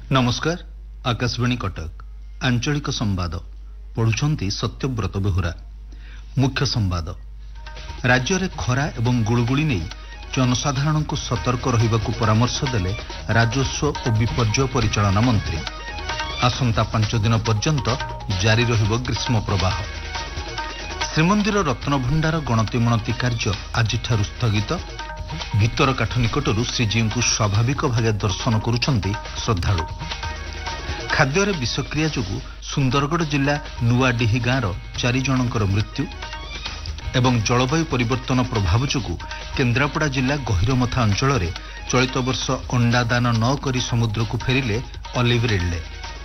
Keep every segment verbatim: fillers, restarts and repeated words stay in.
नमस्कार आकाशवाणी कटक आंचलिक संवाद पढ़ुछंती सत्यव्रत बेहुरा। मुख्य संवाद राज्य में खरा एवं गुळुगुळी नहीं जनसाधारण को सतर्क रहिबाकु परामर्श देले राजस्व और विपर्यय परिचालना मंत्री। आसंता पांच दिन पर्यंत जारी रहिबो ग्रीष्म प्रवाह। श्रीमंदिर रत्नभंडार गणति मणति कार्य आज स्थगित। भितर काठ निकटरू श्रीजी को स्वाभाविक भाव दर्शन करुछंती श्रद्धालु। खाद्य विषक्रिया जोगु सुंदरगढ़ जिला नुआडीही गाँवर चारि जनकर मृत्यु एवं जलवायु परिवर्तन प्रभाव जोगु केन्द्रापड़ा जिला गहिरमथा अंचल में चलित वर्ष अंडा दान न करी समुद्र को फेरिले ऑलिव रिडले।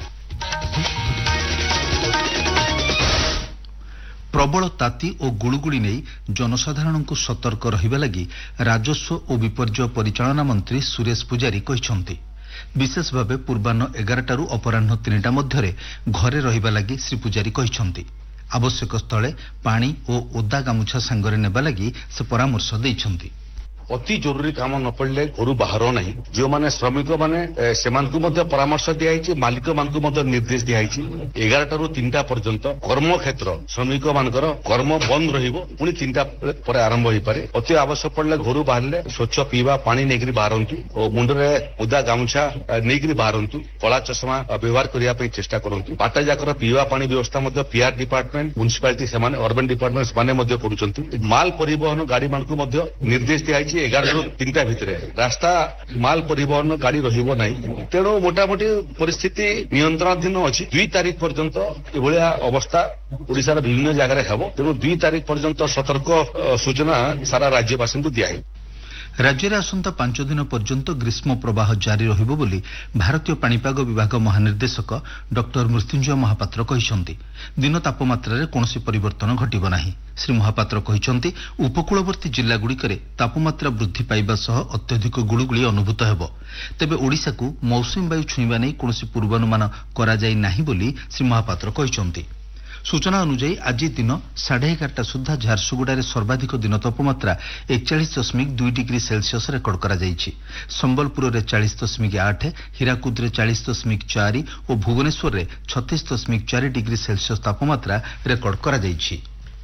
प्रबल ताती और गुळुगुळी नहीं जनसाधारण को सतर्क रहिबा लगी राजस्व और विपर्यय परिचालना मंत्री सुरेश पुजारी कहिसंती। विशेष भाव पूर्वाह्न एगारटारू अपराह्न तीनटा मध्यरे घरे रहिबा लगी श्री पुजारी कहिसंती। आवश्यक स्थले पानी और ओदा गामुछा सांगरे नेबा लगी से परामर्श दैछंती। अति जरूरी काम न पड़े घर बाहर नहीं। जो माने श्रमिक माने सेमानकु मध्य परामर्श दिया मालिक मानकु मध्य निर्देश दिया एगारटारू तीनटा पर्यंत कर्म क्षेत्र श्रमिक मानकर कर्म बंद रहिबो पुणी तीनटा पर आरंभ हो पारे। अति आवश्यक पड़े घर बाहर स्वच्छ पीवा पानी नहीं बाहरतु और मुंडरे ओदा गामुछा नहीं बाहरतु कला चश्मा व्यवहार करने चेष्टा करतु। बाटा जाकर पीवा पानी व्यवस्था पीआर डिपार्टमेंट म्युनिसिपालिटी से अर्बन डिपार्टमेंट से करुछंती। माल परिवहन गाड़ी मानकु मध्य निर्देश दिया एगार तीनटा भितर रास्ता माल परिवहन गाड़ी रहिबो नहीं। तेणु मोटामोटी परिस्थिति नियंत्रणाधीन अच्छी। दुई तारीख पर्यंत एभलिया अवस्था ओडिशार विभिन्न जगह हेबो। तेणु दुई तारीख पर्यंत सतर्क सूचना सारा राज्यवासी को दिया। राज्य में आसंता पांच दिन पर्यंत ग्रीष्म प्रवाह जारी रहिबो बोली भारतीय पाणीपाग विभाग महानिर्देशक डॉक्टर मृत्युंजय महापात्र कहिसंती। दिन तापमात्रा रे कोनोसी परिवर्तन घटिबो नाही। श्री महापात्र कहिसंती उपकूलवर्ती जिल्लागुड़िकरे तापमात्रा वृद्धि पाइबा सह अत्यधिक गुळुगुळी अनुभूत हेबो। तेबे ओडिशा को मौसुमी वायु छुईबा नै कोनोसी पूर्वानुमान करा जाई नाही बोली श्री महापात्र कहिसंती। सूचना अनुଯାयी आज दिन साढ़े एगारटा सुधा झारसुगुड़ा सर्वाधिक दिन तापमात्रा एकचाश दशमिक दुई डिग्री सेल्सियस रेकर्ड करा जायछि। संबलपुर में चालीस दशमिक आठ, हीराकुद चालीस दशमिक चार और भुवनेश्वर में छत्तीस दशमिक चार डिग्री सेल्सियस तापमात्रा रेकर्ड करा जायछि।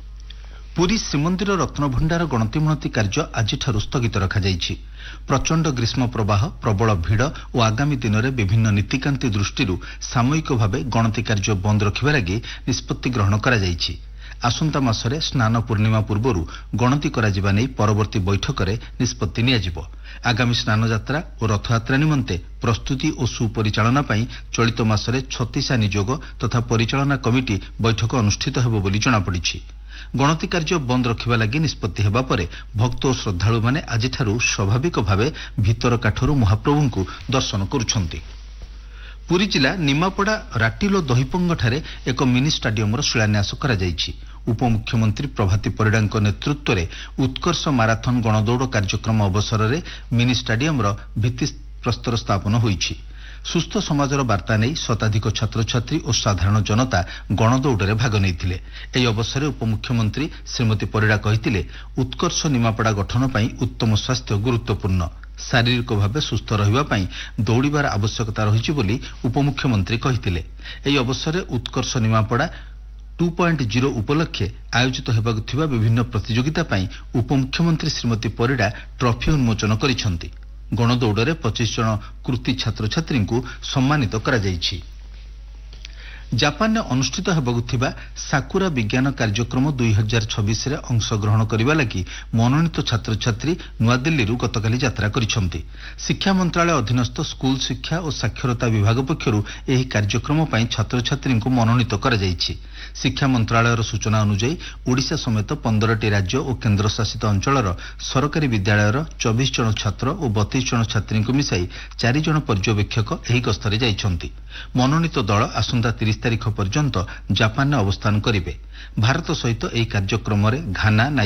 पुरी श्रीमंदिर रत्नभंडार गणति मणति कार्य आज स्थगित रखा जायछि। प्रचंड ग्रीष्म प्रवाह प्रबल भिड़ और आगामी दिन में विभिन्न नीतिकांति दृष्टि सामयिक भाव गणति कार्य बंद रखा लगी निष्पत्ति ग्रहण करा जायछि। आसंता मासरे स्नान पूर्णिमा पूर्व गणति करा जिबा नै परवर्ती बैठक में निष्पत्ति नियाजिबो। आगामी स्नान यात्रा और रथयात्रा निमंते प्रस्तुति और सुपरिचालना पई चलित मासरे छत्तीसा नियोग तथा परिचालना कमिटी बैठक अनुष्ठित हेबो बोली जणा पड़िछि। गणति कार्य बंद रखा लगी निष्पत्ति हेबा परे भक्त और श्रद्धालु माने आज स्वाभाविक भावे भितर काठरू महाप्रभु को दर्शन करुछंती। पुरी जिला निमापड़ा राटिलो दहीपंग ठारे एक मिनी स्टाडियम शिलान्यास करा जायछि। उपमुख्यमंत्री प्रभाती परिडांक नेतृत्व में उत्कर्ष माराथन गणदौड़ कार्यक्रम अवसर में मिनी स्टाडियम भित्ति प्रस्तर स्थापन होइछि। सुस्थ समाजर वार्ता नहीं शताधिक छात्र छात्री और साधारण जनता गणदौड़े भाग नहीं। यह अवसर में उपमुख्यमंत्री श्रीमती परिडा कहिथिले उत्कर्ष निमापड़ा गठन पर उत्तम स्वास्थ्य गुरुत्वपूर्ण। शारीरिक भाव सुस्थ रहिबा दौड़बार आवश्यकता रही बोली उपमुख्यमंत्री कहिथिले। यह अवसर में उत्कर्ष निमापड़ा टू पॉइंट जीरो उपलक्षे आयोजित हेबाकु थिबा विभिन्न प्रतियोगिता पई उपमुख्यमंत्री श्रीमती परिडा ट्रॉफी उन्मोचन करिसंती। गणदौड़े पच्चीस जन कृति छात्र छात्री को सम्मानित करा जायछि। जापान में अनुष्ठित हेबाकु थिबा साकुरा विज्ञान कार्यक्रम दुई हजार छब्बीस रे अंशग्रहण करने लगी मनोनीत छात्र छात्री नुआदिल्ली गतकाली यात्रा करिसंती। शिक्षा मंत्रालय अधीनस्थ स्कूल शिक्षा और साक्षरता विभाग पक्षरु एही कार्यक्रम पई छात्र छात्री को मनोनीत करा जायछि। शिक्षा मंत्रालयर सूचना अनुଯାयी ओडिशा समेत पंद्रह राज्य और केन्द्रशासित अंचलर सरकारी विद्यालयर चौबीस जन छात्र और बतीस जन छात्री को मिसाई चार जन पर्यवेक्षक एही गस्तरे जाइछंती। मनोनीत दल आसंता तीस तारीख पर्यंत जापान अवस्थान करिवे। भारत सहित एही कार्यक्रम घाना